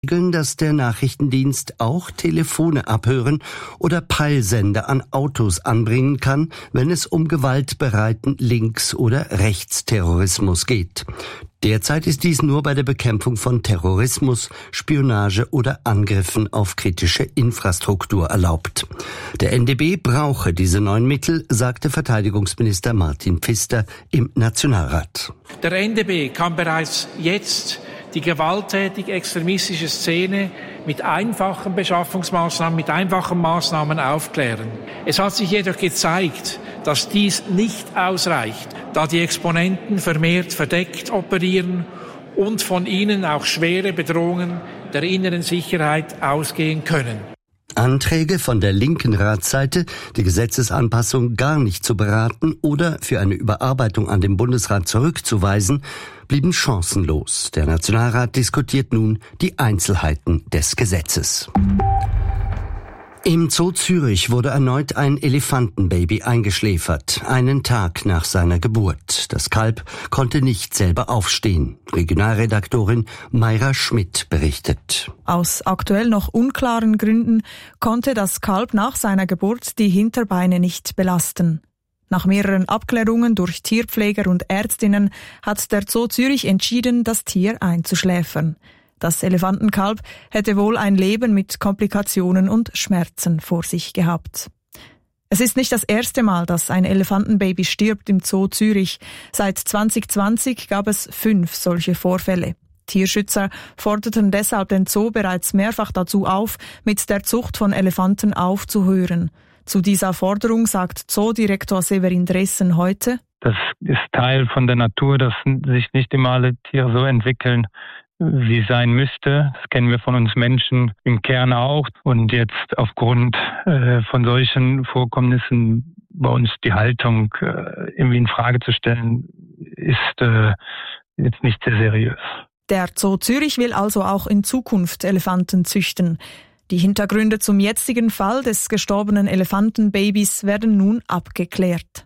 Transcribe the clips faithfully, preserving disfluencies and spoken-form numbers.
dass der Nachrichtendienst auch Telefone abhören oder Peilsender an Autos anbringen kann, wenn es um gewaltbereiten Links- oder Rechtsterrorismus geht. Derzeit ist dies nur bei der Bekämpfung von Terrorismus, Spionage oder Angriffen auf kritische Infrastruktur erlaubt. Der N D B brauche diese neuen Mittel, sagte Verteidigungsminister Martin Pfister im Nationalrat. Der N D B kann bereits jetzt die gewalttätig-extremistische Szene mit einfachen Beschaffungsmaßnahmen, mit einfachen Maßnahmen aufklären. Es hat sich jedoch gezeigt, dass dies nicht ausreicht, da die Exponenten vermehrt verdeckt operieren und von ihnen auch schwere Bedrohungen der inneren Sicherheit ausgehen können. Anträge von der linken Ratsseite, die Gesetzesanpassung gar nicht zu beraten oder für eine Überarbeitung an den Bundesrat zurückzuweisen, blieben chancenlos. Der Nationalrat diskutiert nun die Einzelheiten des Gesetzes. Im Zoo Zürich wurde erneut ein Elefantenbaby eingeschläfert, einen Tag nach seiner Geburt. Das Kalb konnte nicht selber aufstehen. Regionalredaktorin Mayra Schmidt berichtet. Aus aktuell noch unklaren Gründen konnte das Kalb nach seiner Geburt die Hinterbeine nicht belasten. Nach mehreren Abklärungen durch Tierpfleger und Ärztinnen hat der Zoo Zürich entschieden, das Tier einzuschläfern. Das Elefantenkalb hätte wohl ein Leben mit Komplikationen und Schmerzen vor sich gehabt. Es ist nicht das erste Mal, dass ein Elefantenbaby stirbt im Zoo Zürich. Seit zwanzig zwanzig gab es fünf solche Vorfälle. Tierschützer forderten deshalb den Zoo bereits mehrfach dazu auf, mit der Zucht von Elefanten aufzuhören. Zu dieser Forderung sagt Zoodirektor Severin Dressen heute: Das ist Teil von der Natur, dass sich nicht immer alle Tiere so entwickeln, wie sein müsste. Das kennen wir von uns Menschen im Kern auch. Und jetzt aufgrund äh, von solchen Vorkommnissen bei uns die Haltung äh, irgendwie in Frage zu stellen, ist äh, jetzt nicht sehr seriös. Der Zoo Zürich will also auch in Zukunft Elefanten züchten. Die Hintergründe zum jetzigen Fall des gestorbenen Elefantenbabys werden nun abgeklärt.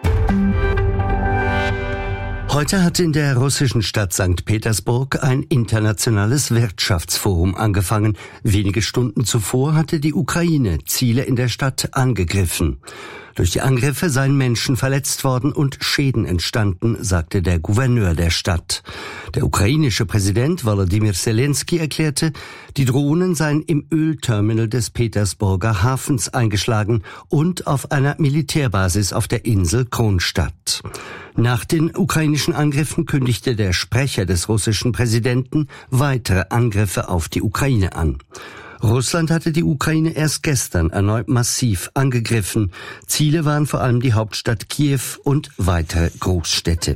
Heute hat in der russischen Stadt Sankt Petersburg ein internationales Wirtschaftsforum angefangen. Wenige Stunden zuvor hatte die Ukraine Ziele in der Stadt angegriffen. Durch die Angriffe seien Menschen verletzt worden und Schäden entstanden, sagte der Gouverneur der Stadt. Der ukrainische Präsident Volodymyr Zelensky erklärte, die Drohnen seien im Ölterminal des Petersburger Hafens eingeschlagen und auf einer Militärbasis auf der Insel Kronstadt. Nach den ukrainischen Angriffen kündigte der Sprecher des russischen Präsidenten weitere Angriffe auf die Ukraine an. Russland hatte die Ukraine erst gestern erneut massiv angegriffen. Ziele waren vor allem die Hauptstadt Kiew und weitere Großstädte.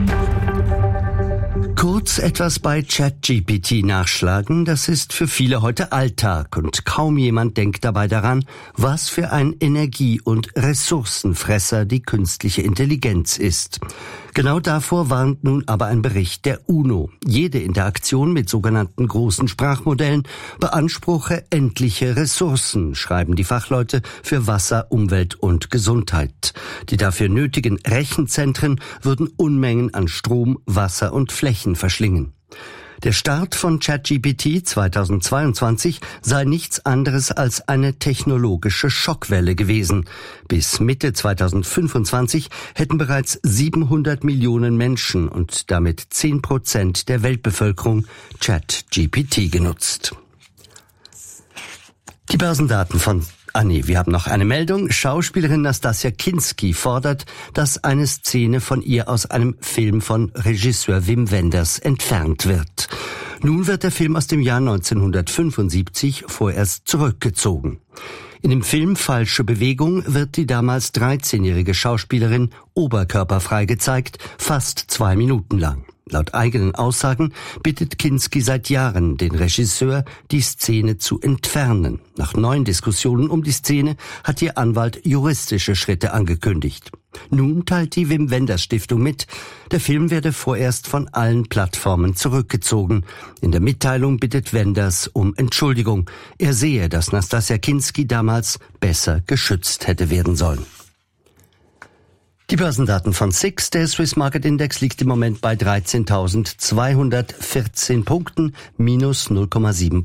Kurz etwas bei ChatGPT nachschlagen, das ist für viele heute Alltag und kaum jemand denkt dabei daran, was für ein Energie- und Ressourcenfresser die künstliche Intelligenz ist. Genau davor warnt nun aber ein Bericht der UNO. Jede Interaktion mit sogenannten großen Sprachmodellen beanspruche endliche Ressourcen, schreiben die Fachleute für Wasser, Umwelt und Gesundheit. Die dafür nötigen Rechenzentren würden Unmengen an Strom, Wasser und Flächen verschlingen. Der Start von ChatGPT zweitausendzweiundzwanzig sei nichts anderes als eine technologische Schockwelle gewesen. Bis Mitte zweitausendfünfundzwanzig hätten bereits siebenhundert Millionen Menschen und damit zehn Prozent der Weltbevölkerung ChatGPT genutzt. Die Börsendaten von Ah nee, wir haben noch eine Meldung. Schauspielerin Nastassja Kinski fordert, dass eine Szene von ihr aus einem Film von Regisseur Wim Wenders entfernt wird. Nun wird der Film aus dem Jahr neunzehnhundertfünfundsiebzig vorerst zurückgezogen. In dem Film Falsche Bewegung wird die damals dreizehnjährige Schauspielerin oberkörperfrei gezeigt, fast zwei Minuten lang. Laut eigenen Aussagen bittet Kinski seit Jahren den Regisseur, die Szene zu entfernen. Nach neuen Diskussionen um die Szene hat ihr Anwalt juristische Schritte angekündigt. Nun teilt die Wim Wenders Stiftung mit, der Film werde vorerst von allen Plattformen zurückgezogen. In der Mitteilung bittet Wenders um Entschuldigung. Er sehe, dass Nastassja Kinski damals besser geschützt hätte werden sollen. Die Börsendaten von S I X, der Swiss Market Index, liegt im Moment bei dreizehntausendzweihundertvierzehn Punkten, minus null Komma sieben Prozent.